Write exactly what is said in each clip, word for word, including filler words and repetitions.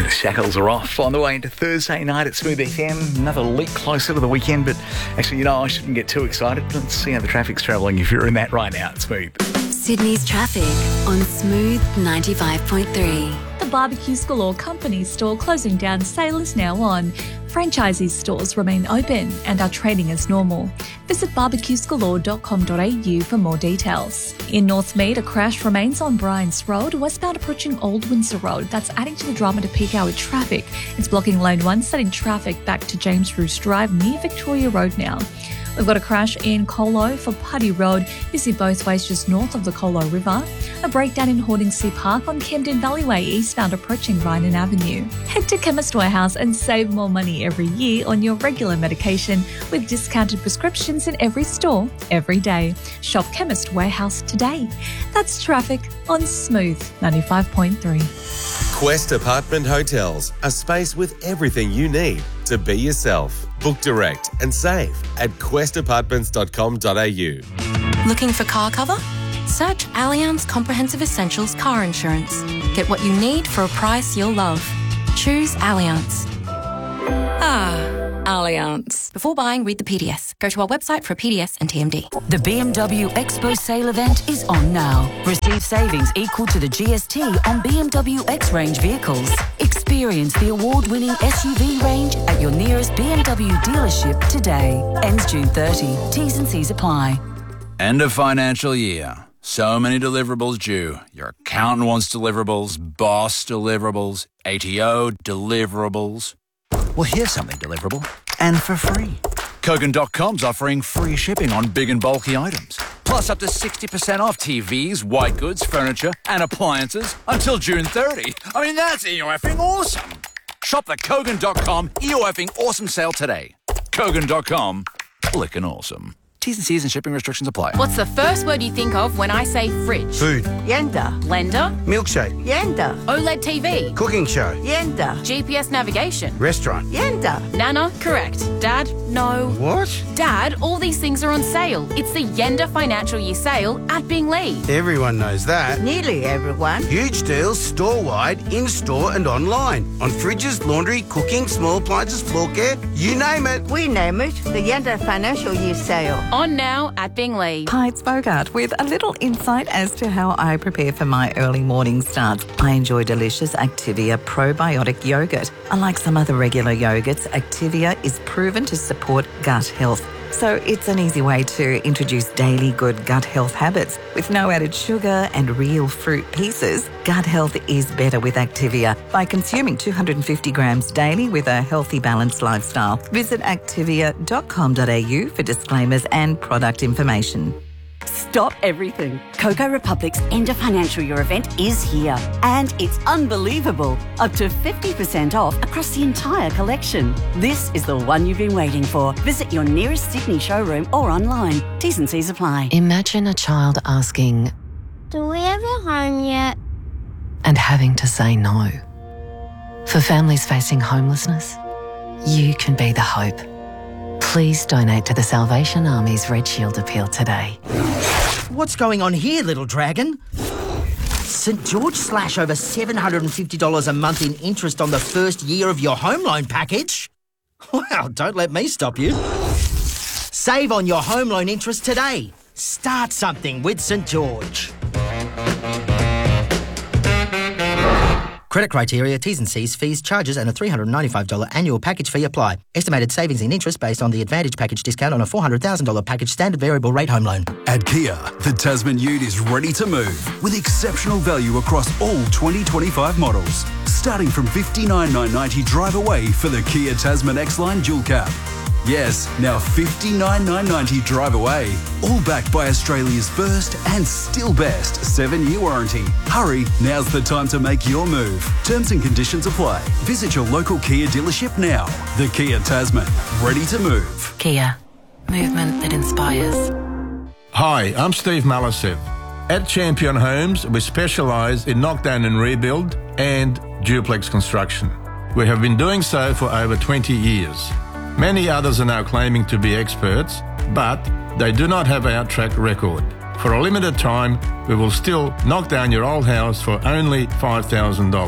The shackles are off on the way into Thursday night at Smooth F M. Another leap closer to the weekend, but actually, you know, I shouldn't get too excited. Let's see how the traffic's travelling if you're in that right now at Smooth. Sydney's traffic on Smooth ninety-five point three. The Barbecues Galore Company store closing down sale is now on. Franchisee stores remain open and are trading as normal. Visit barbecues galore dot com dot a u for more details. In Northmead, a crash remains on Bryans Road, westbound approaching Old Windsor Road. That's adding to the drama to peak hour traffic. It's blocking lane one, setting traffic back to James Roos Drive near Victoria Road now. We've got a crash in Colo for Putty Road, busy both ways just north of the Colo River. A breakdown in Hordingsea Park on Camden Valleyway, eastbound approaching Rynan Avenue. Head to Chemist Warehouse and save more money every year on your regular medication with discounted prescriptions in every store, every day. Shop Chemist Warehouse today. That's traffic on Smooth ninety-five point three. Quest Apartment Hotels, a space with everything you need to be yourself. Book direct and save at quest apartments dot com dot a u. Looking for car cover? Search Allianz Comprehensive Essentials Car Insurance. Get what you need for a price you'll love. Choose Allianz. Ah, Allianz. Before buying, read the P D S. Go to our website for a P D S and T M D. The B M W Expo sale event is on now. Receive savings equal to the G S T on B M W X-Range vehicles. Experience the award-winning S U V range at your nearest B M W dealership today. Ends June thirtieth. T's and C's apply. End of financial year. So many deliverables due. Your accountant wants deliverables, boss deliverables, A T O deliverables. Well, here's something deliverable and for free. Kogan dot com's offering free shipping on big and bulky items. Plus up to sixty percent off T Vs, white goods, furniture and appliances until June thirtieth. I mean, that's E O F-ing awesome. Shop the Kogan dot com E O F-ing awesome sale today. Kogan dot com, clickin' awesome. T's and C's and shipping restrictions apply. What's the first word you think of when I say fridge? Food. Yenda. Blender. Milkshake. Yenda. OLED T V. Cooking show. Yenda. G P S navigation. Restaurant. Yenda. Nana. Correct. Dad. No. What? Dad, all these things are on sale. It's the Yenda Financial Year Sale at Binglee. Everyone knows that. Nearly everyone. Huge deals store-wide, in-store and online. On fridges, laundry, cooking, small appliances, floor care, you name it. We name it the Yenda Financial Year Sale. On now at Binglee. Hi, it's Bogart with a little insight as to how I prepare for my early morning starts. I enjoy delicious Activia probiotic yogurt. Unlike some other regular yogurts, Activia is proven to support gut health. So it's an easy way to introduce daily good gut health habits. With no added sugar and real fruit pieces, gut health is better with Activia by consuming two hundred fifty grams daily with a healthy, balanced lifestyle. Visit activia dot com dot a u for disclaimers and product information. Stop everything. Coco Republic's End of Financial Year event is here. And it's unbelievable. Up to fifty percent off across the entire collection. This is the one you've been waiting for. Visit your nearest Sydney showroom or online. T's and C's apply. Imagine a child asking, "Do we have a home yet?" and having to say no. For families facing homelessness, you can be the hope. Please donate to the Salvation Army's Red Shield appeal today. What's going on here, little dragon? St George slash over seven hundred fifty dollars a month in interest on the first year of your home loan package? Wow, don't let me stop you. Save on your home loan interest today. Start something with St George. Credit criteria, T's and C's, fees, charges and a three hundred ninety-five dollars annual package fee apply. Estimated savings in interest based on the Advantage package discount on a four hundred thousand dollars package standard variable rate home loan. At Kia, the Tasman Ute is ready to move with exceptional value across all twenty twenty-five models. Starting from fifty-nine thousand nine hundred ninety dollars drive away for the Kia Tasman X-Line Dual Cab. Yes, now fifty-nine thousand nine hundred ninety dollars drive away. All backed by Australia's first and still best seven-year warranty. Hurry, now's the time to make your move. Terms and conditions apply. Visit your local Kia dealership now. The Kia Tasman, ready to move. Kia, movement that inspires. Hi, I'm Steve Malisev. At Champion Homes, we specialise in knockdown and rebuild and duplex construction. We have been doing so for over twenty years. Many others are now claiming to be experts, but they do not have our track record. For a limited time, we will still knock down your old house for only five thousand dollars.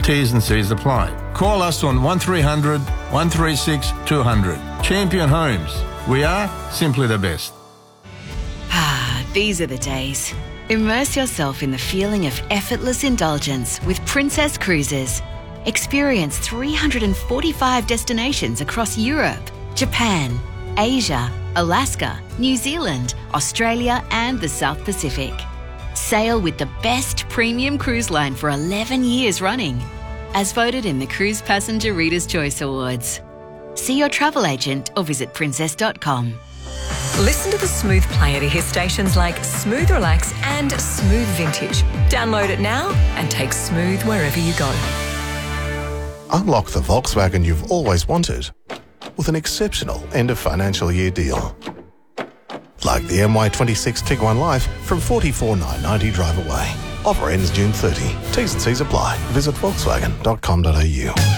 T's and C's apply. Call us on one three hundred, one three six, two hundred. Champion Homes. We are simply the best. Ah, these are the days. Immerse yourself in the feeling of effortless indulgence with Princess Cruises. Experience three hundred forty-five destinations across Europe, Japan, Asia, Alaska, New Zealand, Australia and the South Pacific. Sail with the best premium cruise line for eleven years running, as voted in the Cruise Passenger Reader's Choice Awards. See your travel agent or visit princess dot com. Listen to the Smooth Player to hear stations like Smooth Relax and Smooth Vintage. Download it now and take Smooth wherever you go. Unlock the Volkswagen you've always wanted with an exceptional end of financial year deal. Like the M Y twenty-six Tiguan Life from forty-four thousand nine hundred ninety drive away. Offer ends June thirtieth. T's and C's apply. Visit volkswagen dot com dot a u.